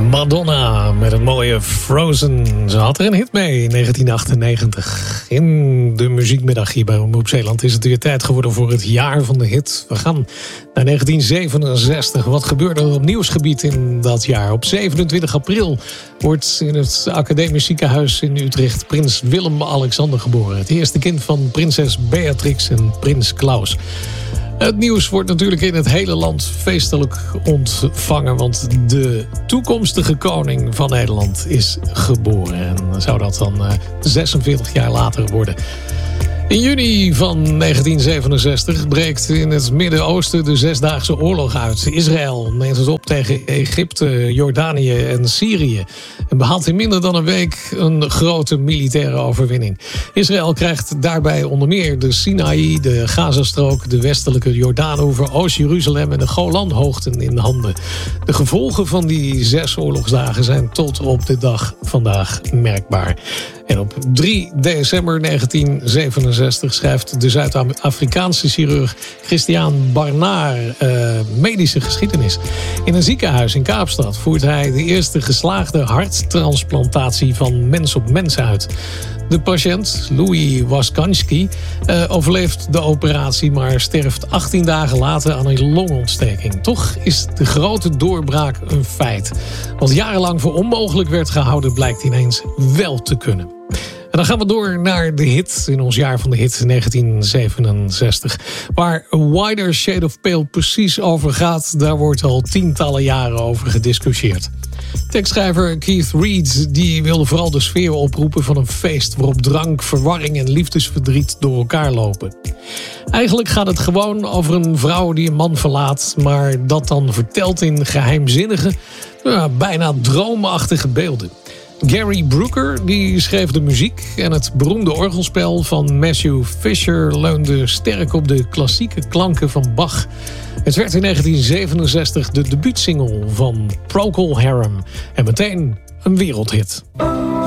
Madonna met een mooie Frozen. Ze had er een hit mee in 1998. In de muziekmiddag hier bij Omroep Zeeland is het weer tijd geworden voor het jaar van de hit. We gaan naar 1967. Wat gebeurde er op nieuwsgebied in dat jaar? Op 27 april wordt in het Academisch Ziekenhuis in Utrecht prins Willem-Alexander geboren. Het eerste kind van prinses Beatrix en prins Klaus. Het nieuws wordt natuurlijk in het hele land feestelijk ontvangen, want de toekomstige koning van Nederland is geboren. En zou dat dan 46 jaar later worden. In juni van 1967 breekt in het Midden-Oosten de Zesdaagse Oorlog uit. Israël neemt het op tegen Egypte, Jordanië en Syrië. En behaalt in minder dan een week een grote militaire overwinning. Israël krijgt daarbij onder meer de Sinaï, de Gazastrook, de westelijke Jordaanoever, Oost-Jeruzalem en de Golanhoogten in handen. De gevolgen van die 6 oorlogsdagen zijn tot op de dag vandaag merkbaar. En op 3 december 1967 schrijft de Zuid-Afrikaanse chirurg Christiaan Barnard medische geschiedenis. In een ziekenhuis in Kaapstad voert hij de eerste geslaagde harttransplantatie van mens op mens uit. De patiënt, Louis Waskanski, overleeft de operatie, maar sterft 18 dagen later aan een longontsteking. Toch is de grote doorbraak een feit. Wat jarenlang voor onmogelijk werd gehouden, blijkt ineens wel te kunnen. En dan gaan we door naar de hit in ons jaar van de hit 1967. Waar A Wider Shade of Pale precies over gaat, daar wordt al tientallen jaren over gediscussieerd. Tekstschrijver Keith Reid die wilde vooral de sfeer oproepen van een feest waarop drank, verwarring en liefdesverdriet door elkaar lopen. Eigenlijk gaat het gewoon over een vrouw die een man verlaat, maar dat dan vertelt in geheimzinnige, bijna droomachtige beelden. Gary Brooker die schreef de muziek en het beroemde orgelspel van Matthew Fisher leunde sterk op de klassieke klanken van Bach. Het werd in 1967 de debuutsingle van Procol Harum en meteen een wereldhit.